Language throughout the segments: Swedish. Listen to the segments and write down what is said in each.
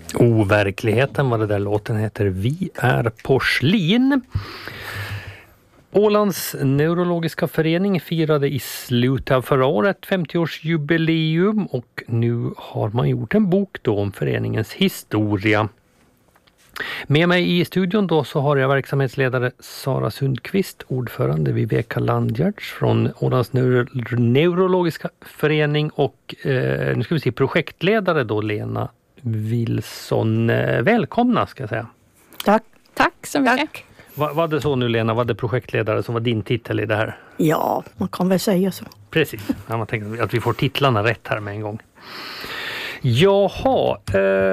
Overkligheten, vad det där låten heter. Vi är porslin. Ålands neurologiska förening firade i slutet av förra året 50-årsjubileum och nu har man gjort en bok då om föreningens historia. Med mig i studion då så har jag verksamhetsledare Sara Sundqvist, ordförande Viveka Landgärds från Ålands neurologiska förening och nu ska vi se projektledare då Lena Wilson. Välkomna ska jag säga. Tack så mycket. Tack. Var det så nu Lena, var det projektledare som var din titel i det här? Ja, man kan väl säga så. Precis, ja, man tänker att vi får titlarna rätt här med en gång. Jaha,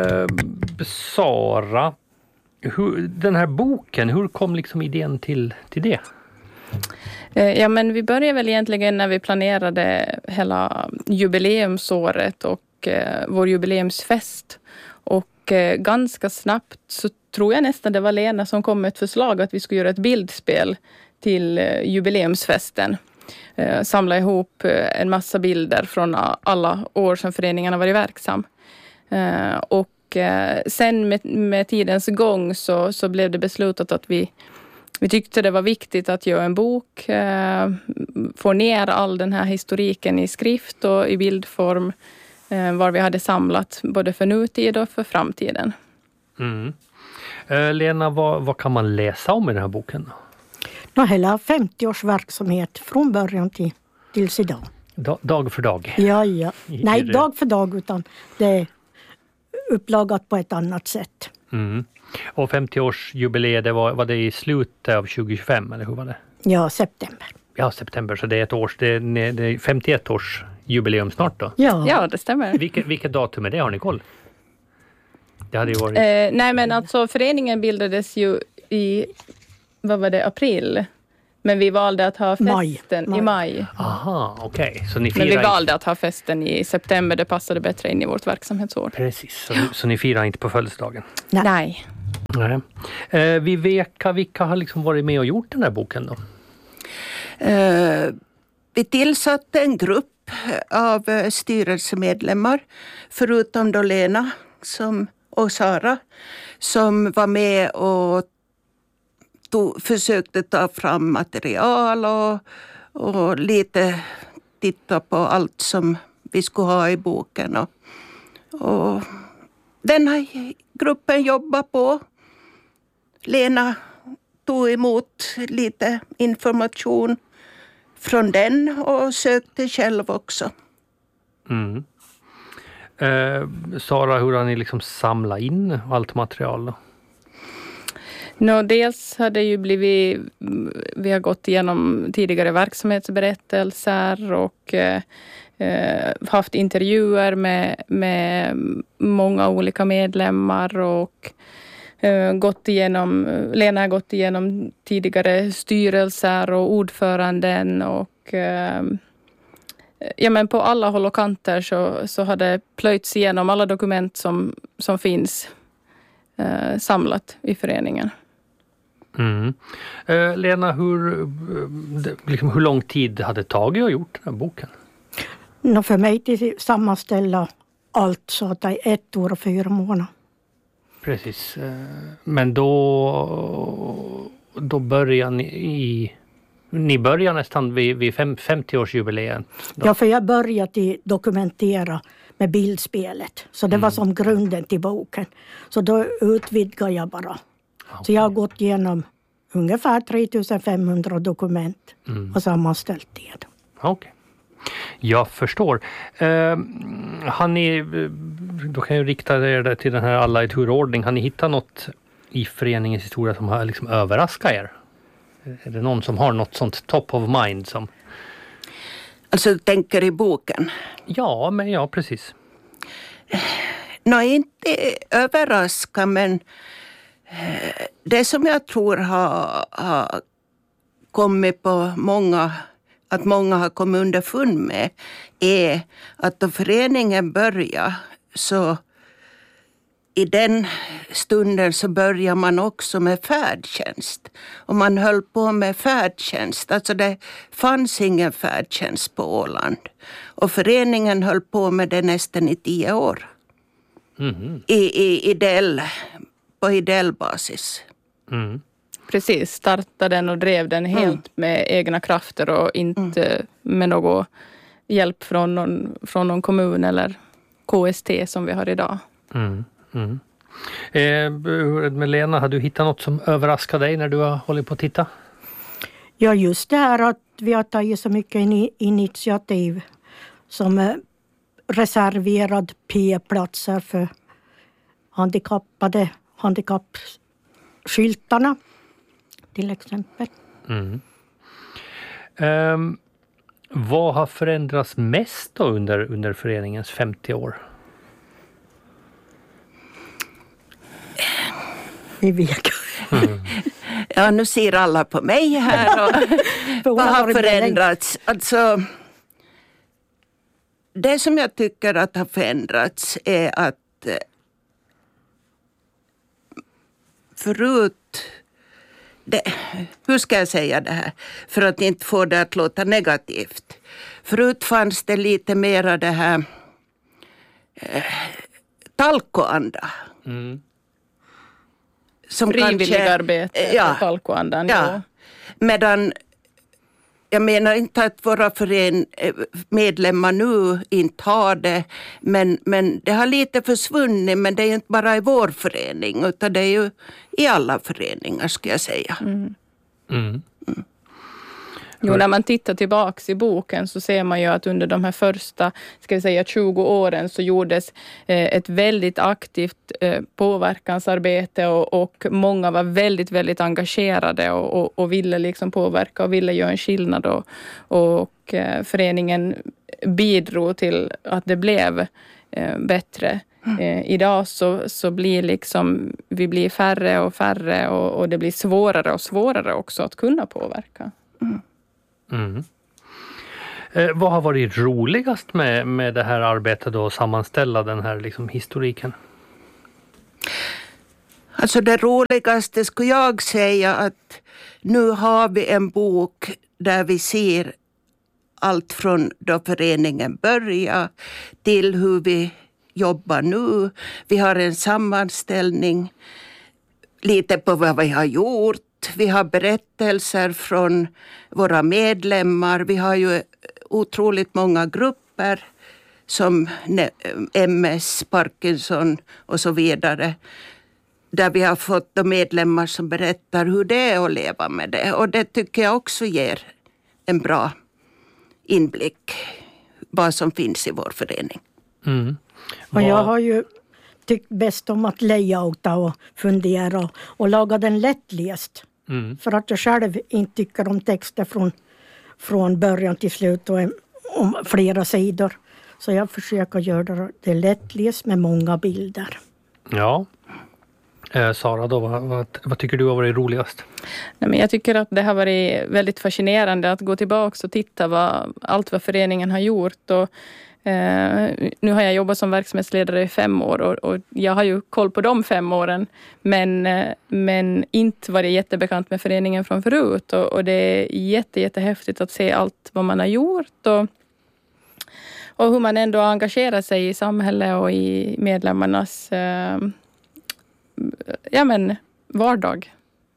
Sara, den här boken, hur kom liksom idén till det? Ja, men vi började väl egentligen när vi planerade hela jubileumsåret och vår jubileumsfest. Och ganska snabbt så tror jag nästan det var Lena som kom med ett förslag att vi skulle göra ett bildspel till jubileumsfesten. Samla ihop en massa bilder från alla år som föreningen har varit verksam. Och sen med tidens gång så blev det beslutat att vi tyckte det var viktigt att göra en bok. Få ner all den här historiken i skrift och i bildform. Var vi hade samlat både för nutid och för framtiden. Mm. Lena, vad kan man läsa om i den här boken? Hela 50 års verksamhet från början tills idag. Dag för dag? Ja. Nej, dag för dag, utan det är upplagat på ett annat sätt. Mm. Och 50-årsjubileet, var det i slutet av 2025, eller hur var det? Ja, september. Ja, september, så det är det är 51 års jubileum snart då? Ja, det stämmer. Vilket datum är det, har ni koll? Det hade ju varit... nej, men alltså föreningen bildades ju i, april. Men vi valde att ha festen i maj. Aha, okej. Så men vi valde att ha festen i september, det passade bättre in i vårt verksamhetsår. Precis, så ni firar inte på födelsedagen? Nej. Viveka, vilka har liksom varit med och gjort den här boken då? Vi tillsatte en grupp av styrelsemedlemmar, förutom då Lena och Sara, som var med och försökte ta fram material och lite titta på allt som vi skulle ha i boken. Och den här gruppen jobbar på. Lena tog emot lite information från den och sökte själv också. Mm. Sara, hur har ni liksom samlat in allt material då? Dels har det ju vi har gått igenom tidigare verksamhetsberättelser och haft intervjuer med många olika medlemmar och Lena har gått igenom tidigare styrelser och ordföranden och men på alla håll och kanter så har det plöjts igenom alla dokument som finns samlat i föreningen. Mm. Lena, hur lång tid hade det tagit att gjort den här boken? För mig till sammanställa allt så att det är 1 år och 4 månader. Precis. Men då börjar ni börjar nästan vid 50-årsjubileet. Ja, för jag började dokumentera med bildspelet. Så det var som grunden till boken. Så då utvidgar jag bara. Okay. Så jag har gått igenom ungefär 3500 dokument och sammanställt det. Okej. Jag förstår. Då kan jag rikta er till den här alla i turordning. Har ni hittat något i föreningens historia som har liksom överraskat er? Är det någon som har något sånt top of mind som... Alltså du tänker i boken? Ja, precis. Inte överraska, men det som jag tror har kommit på att många har kommit underfund med är att då föreningen börjar så i den stunden så börjar man också med färdtjänst. Och man höll på med färdtjänst. Alltså det fanns ingen färdtjänst på Åland. Och föreningen höll på med det nästan i 10 år. på ideell basis. Mm. Precis, startade den och drev den helt med egna krafter och inte med någon hjälp från någon kommun eller KST som vi har idag. Med Lena, har du hittat något som överraskar dig när du har hållit på att titta? Ja, just det här att vi har tagit så mycket initiativ som reserverad P-platser för handikappskyltarna till exempel. Vad har förändrats mest då under föreningens 50 år? Ja, nu ser alla på mig här. Och vad har förändrats? Alltså, det som jag tycker att har förändrats är att hur ska jag säga det här för att inte få det att låta negativt. Förut fanns det lite mera det här talkoanda. Frivilligarbete, talkoandan. Ja. Medan jag menar inte att våra medlemmar nu inte har det, men det har lite försvunnit, men det är inte bara i vår förening utan det är ju i alla föreningar ska jag säga. Jo, när man tittar tillbaks i boken så ser man ju att under de här första 20 åren så gjordes ett väldigt aktivt påverkansarbete och många var väldigt, väldigt engagerade och ville liksom påverka och ville göra en skillnad och föreningen bidrog till att det blev bättre. Idag så blir vi blir färre och färre och det blir svårare och svårare också att kunna påverka. Vad har varit roligast med det här arbetet då, att sammanställa den här historiken? Alltså det roligaste skulle jag säga att nu har vi en bok där vi ser allt från då föreningen började till hur vi jobbar nu. Vi har en sammanställning lite på vad vi har gjort. Vi har berättelser från våra medlemmar. Vi har ju otroligt många grupper som MS, Parkinson och så vidare. Där vi har fått medlemmar som berättar hur det är att leva med det. Och det tycker jag också ger en bra inblick vad som finns i vår förening. Och jag har ju tyckt bäst om att layouta och fundera och laga den lättläst. För att jag själv inte tycker om texter från början till slut och om flera sidor. Så jag försöker göra det lättläst med många bilder. Ja. Sara då, vad tycker du har varit roligast? Nej, men jag tycker att det har varit väldigt fascinerande att gå tillbaka och titta allt vad föreningen har gjort. Och nu har jag jobbat som verksamhetsledare i 5 år och jag har ju koll på de 5 åren men inte varit jättebekant med föreningen från förut och det är jättehäftigt att se allt vad man har gjort och hur man ändå engagerar sig i samhället och i medlemmarnas vardag.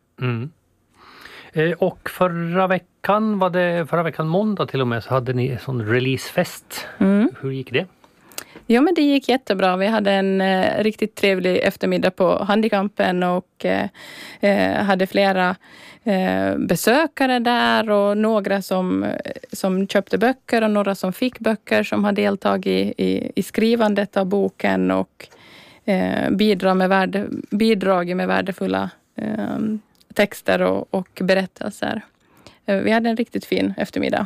Och förra veckan måndag till och med så hade ni en sån releasefest. Hur gick det? Ja, men det gick jättebra. Vi hade en riktigt trevlig eftermiddag på Handikappen och hade flera besökare där och några som köpte böcker och några som fick böcker som har deltagit i skrivandet av boken och bidragit med värdefulla texter och berättelser. Vi hade en riktigt fin eftermiddag.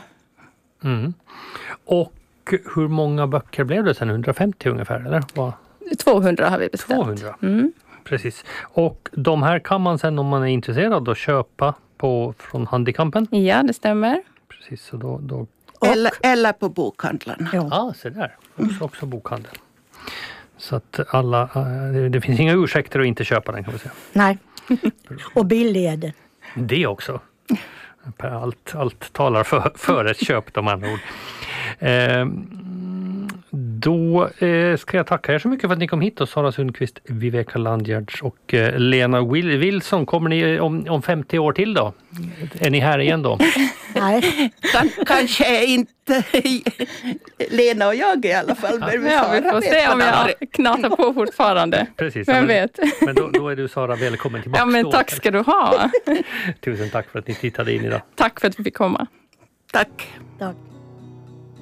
Och hur många böcker blev det sen? 150 ungefär, eller? 200 har vi bestämt. 200, precis. Och de här kan man sen om man är intresserad att köpa från Handikappen? Ja, det stämmer. Precis, så då... Eller på bokhandlarna. Ja, så där. Också bokhandeln. Så att det finns inga ursäkter att inte köpa den kan man säga. Nej, och billig är det. Det också. Allt talar för ett köp de andra ord. Då ska jag tacka er så mycket för att ni kom hit. Och Sara Sundqvist, Viveka Landgärds och Lena Wilson. Kommer ni om 50 år till då? Är ni här igen då? Nej. Kanske inte Lena och jag i alla fall. Men vi får se om jag knatar på fortfarande. Precis. Vem vet? Men då är du, Sara, välkommen tillbaka. Ja, men tack ska du ha. Tusen tack för att ni tittade in idag. Tack för att vi fick komma. Tack. Tack.